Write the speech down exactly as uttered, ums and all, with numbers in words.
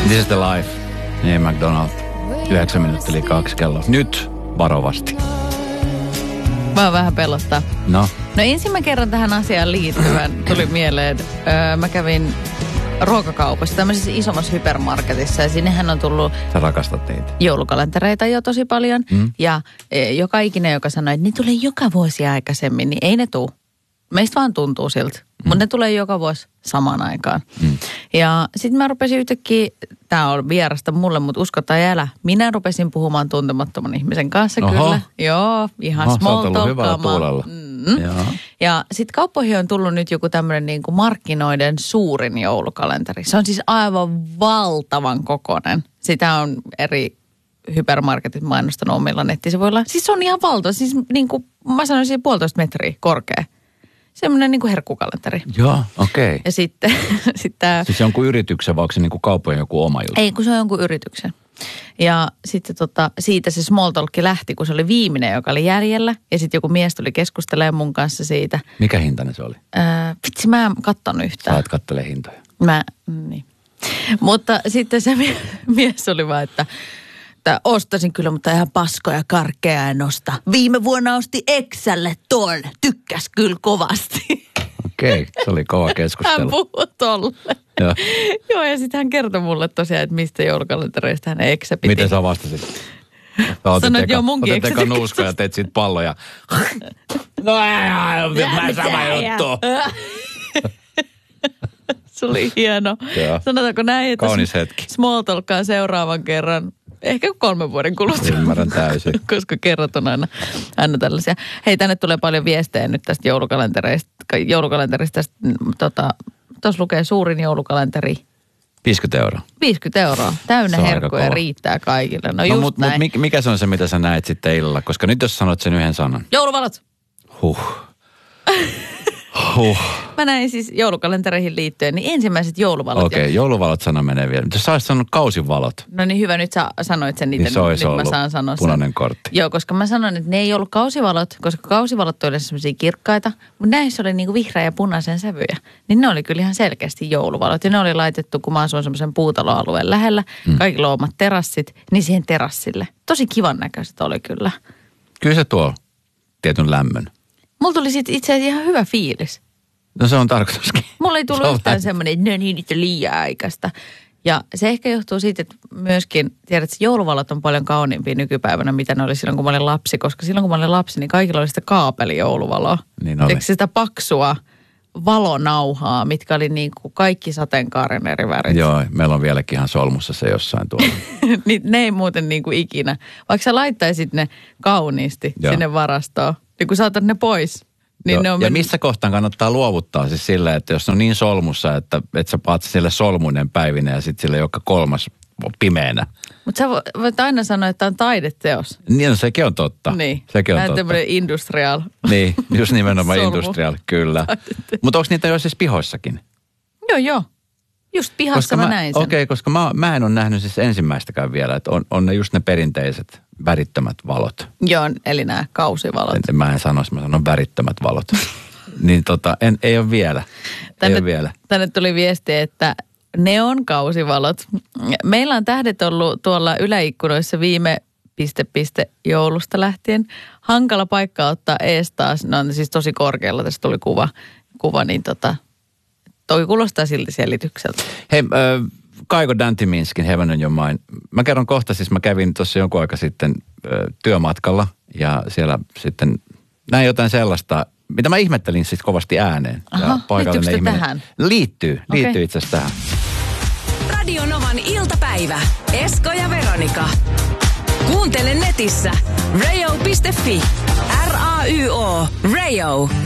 This is the life. Niin, McDonald. Yhdeksän minuuttia eli kaksi kello. Nyt varovasti. Mä vähän pelottaa. No? No ensimmäinen kerran tähän asiaan liittyvän tuli mieleen. Öö, mä kävin ruokakaupassa, tämmöisessä isommassa hypermarketissa, ja sinnehän on tullut... Sä rakastat niitä. Joulukalentereita jo tosi paljon. Mm. Ja e, joka ikinen, joka sanoi, että ne tulee joka vuosi aikaisemmin, niin ei ne tule. Meistä vaan tuntuu siltä. Mm. Mutta ne tulee joka vuosi samaan aikaan. Mm. Ja sitten mä rupesin yhtäkkiä, tää on vierasta mulle, mutta usko tai älä, minä rupesin puhumaan tuntemattoman ihmisen kanssa. Oho. Kyllä. Joo, ihan Oho, small talk. Hyvällä tuulella. Mm. Ja sitten kauppoihin on tullut nyt joku tämmöinen niin kuin markkinoiden suurin joulukalenteri. Se on siis aivan valtavan kokoinen. Sitä on eri hypermarketit mainostanut omilla nettisivuilla. Siis se on ihan valtava. Siis niin kuin mä sanoisin puolitoista metriä korkea. Semmoinen niin kuin herkkukalenteri. Joo, okei. Okay. Ja sitten... sitten siis jonkun yrityksen, vai onko se niin kuin kaupojen joku oma juttu? Ei, kun se on jonkun yrityksen. Ja sitten tota, siitä se small talk lähti, kun se oli viimeinen, joka oli jäljellä. Ja sitten joku mies tuli keskustelemaan mun kanssa siitä. Mikä hintainen se oli? Öö, vitsi, mä en kattonut yhtään. Sä et kattele hintoja. Mä, niin. Mutta sitten se mies oli vaan, että... Ostasin kyllä, mutta ihan paskoja karkkeja en osta. Viime vuonna osti Exälle ton. Tykkäs kyllä kovasti. Okei, okay, se oli kova keskustelu. Hän puhui tolle. Joo. Joo, ja sitten hän kertoi mulle tosiaan, että mistä joulukalentereista hän Exä piti. Miten sä vastasit? Sanoit, että joo, munkin Exä. Otit eka nuuska ja teit siitä palloja. No ei, mä sama juttu. Se oli hieno. Joo. Sanotaanko näin, että kaunis hetki. Small talkkaan seuraavan kerran. Ehkä kolmen vuoden kuluttua. Ymmärrän täysin. Koska kerrot on aina, aina tällaisia. Hei, tänne tulee paljon viestejä nyt tästä joulukalenterista. Joulukalenterista tota, tuossa lukee suurin joulukalenteri. viisikymmentä euroa. viisikymmentä euroa. Täynnä herkkuja riittää kaikille. No, no just mut, näin. Mut mikä se on se, mitä sä näet sitten illalla? Koska nyt jos sanot sen yhden sanan. Jouluvalot. Huh. Huh. Mä näin siis joulukalentereihin liittyen, niin ensimmäiset jouluvalot. Okei, okay, jouluvalot sana menee vielä. Jos sä olisit sanonut kausivalot. No niin hyvä, nyt sä sanoit sen niitä. Niin se olisi nyt mä saan sanoa punainen sen. Kortti. Joo, koska mä sanoin, että ne ei ollut kausivalot, koska kausivalot oli semmoisia kirkkaita, mutta näissä oli niinku vihreä ja punaisen sävyjä. Niin ne oli kyllä ihan selkeästi jouluvalot. Ja ne oli laitettu, kun mä asuin semmoisen puutaloalueen lähellä, hmm. kaikilla on omat terassit, niin siihen terassille. Tosi kivan näköiset oli kyllä. Kyllä se tuo tietyn lämmön. Mulla tuli sitten itse asiassa ihan hyvä fiilis. No se on tarkoituskin. Mulla ei tullut yhtään semmoinen, että ne niin niitä liian aikaista. Ja se ehkä johtuu siitä, että myöskin, tiedät, että jouluvalot on paljon kauniimpia nykypäivänä, mitä ne oli silloin, kun mä olin lapsi. Koska silloin, kun mä olin lapsi, niin kaikilla oli sitä kaapelijouluvaloa. Niin oli. Eikö sitä paksua valonauhaa, mitkä oli niin kuin kaikki sateenkaaren eri värit. Joo, meillä on vieläkin ihan solmussa se jossain tuolla. Niin ne ei muuten niin kuin ikinä. Vaikka sä laittaisit ne kauniisti Joo. sinne varastoon, niin kun saatat ne pois. Niin ne on ja missä kohtaan kannattaa luovuttaa siis sillä, että jos on niin solmussa, että, että sä paat sille solmuinen päivinä ja sitten sille joka kolmas pimeänä. Mutta sä voit aina sanoa, että tämä on taideteos. Niin, no sekin on totta. Niin. Sekin on Vähän totta. tämmöinen industrial. Niin, just nimenomaan industrial, kyllä. Mutta onko niitä jo siis pihoissakin? Joo, joo. Just pihassa koska mä, mä näin sen. Okei, okay, koska mä, mä en ole nähnyt siis ensimmäistäkään vielä, että on, on ne just ne perinteiset värittömät valot. Joo, eli nämä kausivalot. En, mä en sanoisi, mä sanon värittömät valot. Niin tota, en, ei ole vielä. Tänne, ei ole vielä. Tänne tuli viesti, että neonkausivalot. Meillä on tähdet ollut tuolla yläikkunoissa viime piste piste joulusta lähtien. Hankala paikka ottaa ees taas. Ne on siis tosi korkealla, tässä tuli kuva, kuva niin tota, toi kuulostaa silti selitykseltä. Hei, äh, Kaiko Dantiminskin Heaven on Your Mind. Mä kerron kohta, siis mä kävin tuossa jonkun aika sitten äh, työmatkalla ja siellä sitten näin jotain sellaista, mitä mä ihmettelin siis kovasti ääneen. Aha, liittyykö se tähän? Liittyy, liittyy okay. itse asiassa tähän. Radio Novan iltapäivä. Esko ja Veronika. Kuuntele netissä radio piste fi. R A Y O. Radio.